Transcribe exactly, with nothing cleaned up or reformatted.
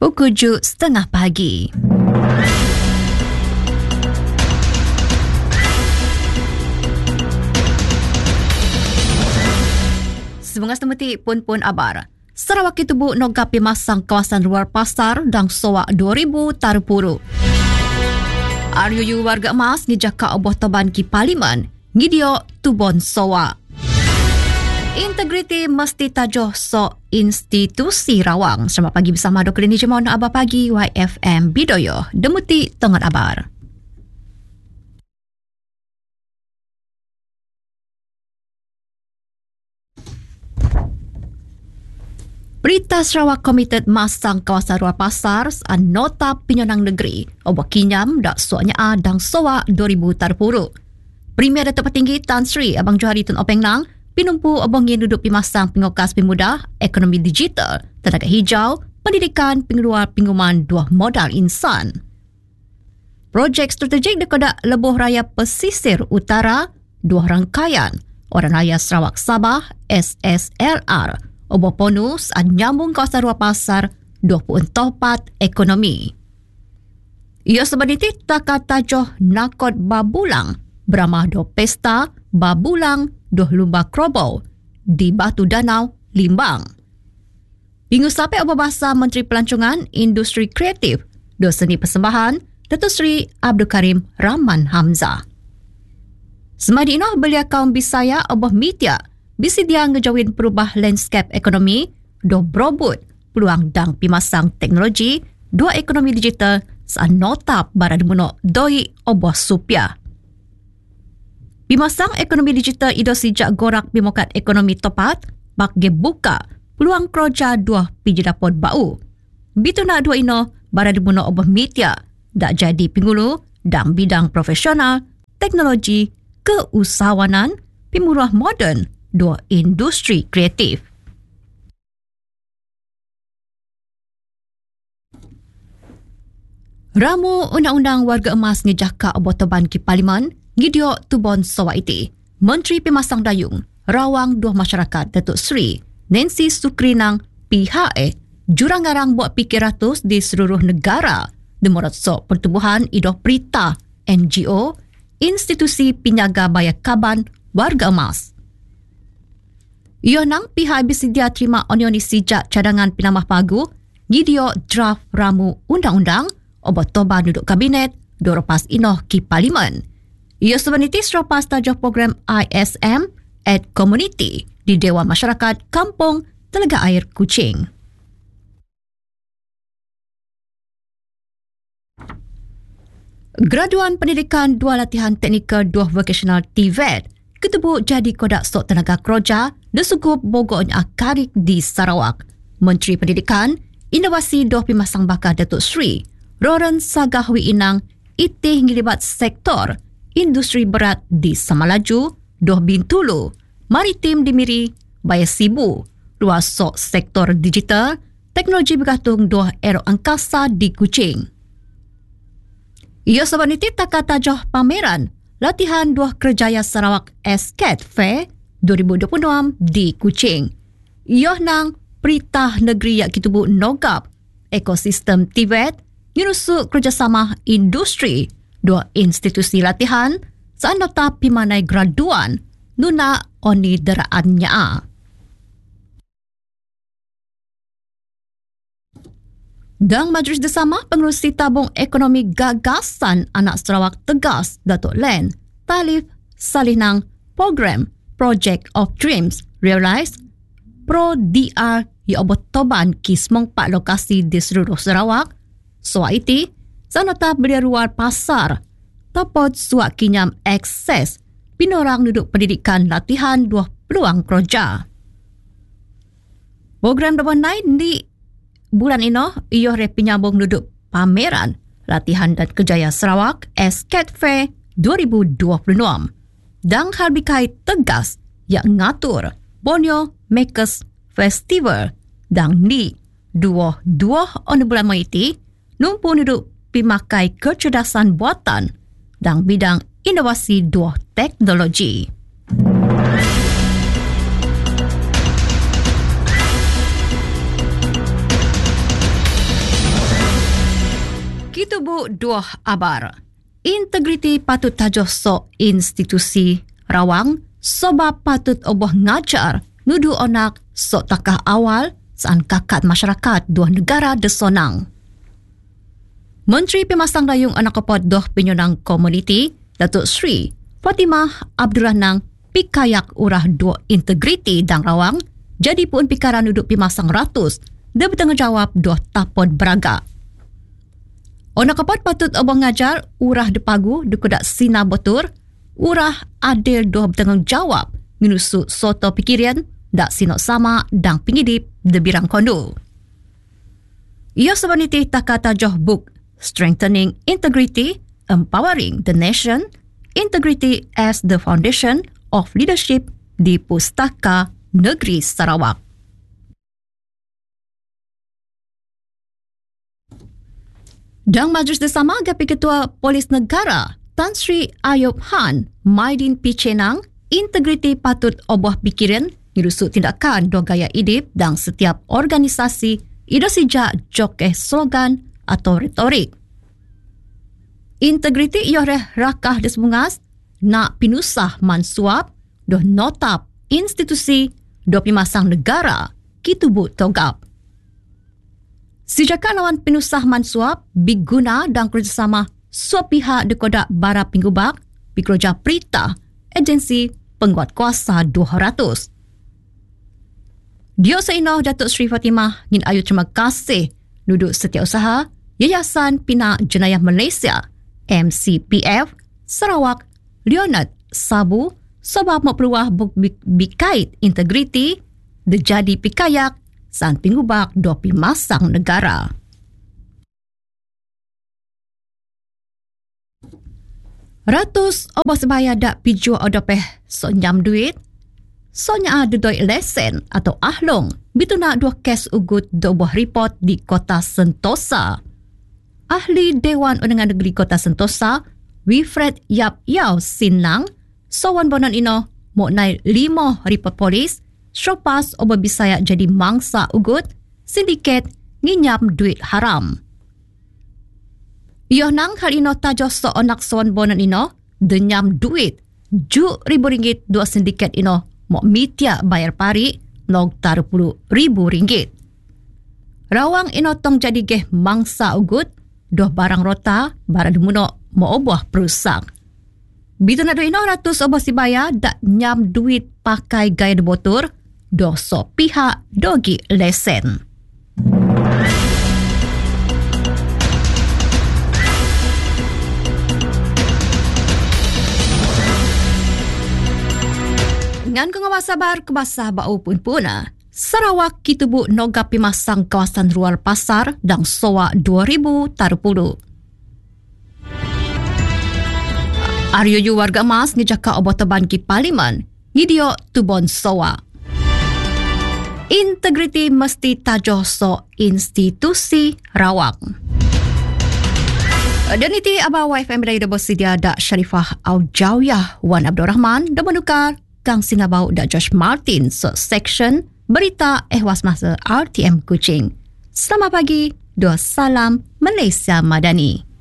pukul tujuh setengah pagi. Sebengas temeti pun-pun abar. Sarawak Kitubu nogap pimasang kawasan luar pasar dan soak dua ribu tarpuru. R U U warga emas ngijaka oboh toban ki parlimen ngidio tubon soak. Integriti mesti tajuh so institusi rawang. Selamat pagi bersama Doktor Ini Jemon Abah Pagi Y F M Bidoyo. Demuti Tongat Abar. Berita Sarawak Komited masang kawasan luar pasar an nota penyonang negeri obok kinyam dak suaknya a dang soa dua ribu tarpuru. Premier Datuk Petinggi Tan Sri Abang Johari Tun Openg Nang pinumpu obong yang duduk pimasang pengokas pemuda, ekonomi digital, tenaga hijau, pendidikan, pengeluar pengumuman dua modal insan. Projek strategik dekodak Lebuh Raya Pesisir Utara, dua rangkaian, Orang Raya Sarawak Sabah, S S L R, oboh bonus an nyambung kawasan luar pasar dua puluh empat ekonomi. Ia sebenarnya takat tajuh nakot babulang beramah do pesta babulang do lumba krobo di Batu Danau, Limbang. Minggu sampai oboh bahasa Menteri Pelancongan Industri Kreatif do seni persembahan Datuk Seri Abdul Karim Rahman Hamzah. Semadi inoh belia kaum Bisaya oboh media bisi dia ngejauhin perubah landscape ekonomi, do berobot peluang dang pimasang teknologi, dua ekonomi digital saan notap barad muno doi oboh supya. Pimasang ekonomi digital ido sejak gorak pimokat ekonomi topat, bak buka peluang kerja dua piji dapot bau. Bitu nak dua ino barad muno oboh media, dak jadi pinggulu dang bidang profesional, teknologi, keusahawanan, pimurah moden, dua industri kreatif. Ramu Undang-Undang Warga Emas ngejaka oboh toban ki parlimen ngidio tubon sowa iti. Menteri Pemasang Dayung rawang dua masyarakat Datuk Seri Nancy Sukrinang P H E jurang garang buat pikir ratus di seluruh negara demorot sok pertubuhan idoh perita N G O institusi penyaga bayar kaban warga emas. Ia nang pihak bersedia terima onioni sijak cadangan penambah pagu ngidio draft ramu undang-undang obat toban duduk kabinet doropas inoh ki parlimen. Ia sebenarnya seropas tajuh program I S M at Community di Dewan Masyarakat Kampung Telaga Air Kuching. Graduan Pendidikan dua Latihan Teknikal dua Vocational T V E T ketebuk jadi kodak sok tenaga kerja desukup bogoknya akarik di Sarawak. Menteri Pendidikan, Inovasi Doh Pimasang Bakar Datuk Seri Roran Sagahwi Inang itih ngilibat sektor industri berat di Samalaju, Doh Bintulu, Maritim di Miri, Bayar Sibu, luas sok sektor digital, teknologi bergantung Doh Aero Angkasa di Kuching. Ia sebab niti takat tajuh pameran Latihan Dua Kerjaya Sarawak S C A T Fair dua ribu dua puluh enam di Kuching. Ia nang peritah negeri yak kitubu nogap ekosistem T V E T nyurusuk kerjasama industri dua institusi latihan saan nota pimanai graduan nuna oni deraannya a. Dan Majlis Bersama Pengerusi Tabung Ekonomi Gagasan Anak Sarawak tegas Datuk Len Talif Salinang Program Project of Dreams Realize Pro D R ya obot toban kismong pak lokasi di seluruh Sarawak. Soal iti, sanota beria luar pasar tapot suak kinyam akses pinorang duduk pendidikan latihan dua peluang kerja. Program dapat naik di bulan ini, ia penyambung duduk pameran latihan dan kerjaya Sarawak S C A T Fair dua ribu dua puluh enam. Dan harbikai tegas yang ngatur Borneo Makers Festival dan ni dua-dua on bulan Maiti numpu duduk pimakai kecerdasan buatan dan bidang inovasi dua teknologi. Kita bu dua abar. Integriti patut tajuh sok institusi rawang sebab patut oboh ngajar nudu onak sok takah awal saan kakat masyarakat dua negara desonang. Menteri Pemasang Dayung Anak Kopot Doh Penyonang Komuniti, Datuk Sri Fatimah Abdurrahman pikayak urah dua integriti dan rawang jadi pun pikaran duduk Pemasang Ratus dia bertanggungjawab dua tapod beraga. Anak Kopot patut obong ngajar urah depagu dekudak sina botur urah adil dua bertanggungjawab minusuk soto pikiran dak sinok sama dan pengidip de birang kondo. Ia sebenarnya tak kata joh book Strengthening Integrity, Empowering the Nation, Integrity as the Foundation of Leadership di Pustaka Negeri Sarawak. Dan Majlis Bersama Gapi Ketua Polis Negara Tan Sri Ayub Han, Maidin Pichenang, integriti patut oboh pikiran dirusuk tindakan dua gaya hidup dan setiap organisasi ida sejak jokeh slogan atau retorik. Integriti ioreh rakah desemungas nak pinusah mansuap doh notap institusi doh pimasang negara kitubut togap. Sejak lawan pinusah mansuap biguna dan kerjasama suap pihak dekodak bara pinggubak pikroja perita agensi penguat kuasa dua ratus. Dia seinoh Datuk Sri Fatimah ngin ayu terima kasih duduk setiausaha Yayasan Pina Jenayah Malaysia M C P F Sarawak Leonard Sabu sebab mau peluah bikait integriti dijadi pikayak san pinggubak dua pimasang negara. Ratus obos sebaya dak piju odopeh so nyam duit sonya ada doi lesen atau ahlong bituna dua kes ugut doboh report di Kota Sentosa. Ahli Dewan Undangan Negeri Kota Sentosa, Wilfred Yap Yao Sinlang, sawan bonan ino mo nai lima report polis, syopas obo bisaya jadi mangsa ugut, sindiket nginyam duit haram. Yoh nang hal ino tajoh seonak sawan bonan ino, denyam duit, ju ribu ringgit dua sindiket ino, mo mitia bayar pari, nog taruh puluh ribu ringgit. Rawang ino tong jadi geh mangsa ugut, doh barang rota, barang demuno mo oboh perusak. Bitu nak duit ino ratus oboh sibaya dak nyam duit pakai gaya debotur, doh so pihak dogi lesen. Ngan kong sabar kebasah bau pun puna. Sarawak kitubu noga pimasang kawasan rual pasar dan soa dua ribu tarupulu. Aryoyu warga emas ngejaka obat teban ki parlimen, ngidio tubon soa. Integriti mesti tajoh so institusi rawak. Dan iti abah Y F M dari debo sedia dak Syarifah Aujawiyah Wan Abdul Rahman dan menukar Kang Singabau dak Josh Martin so section Berita Ehwas Masa R T M Kuching. Selamat pagi, dua salam Malaysia Madani.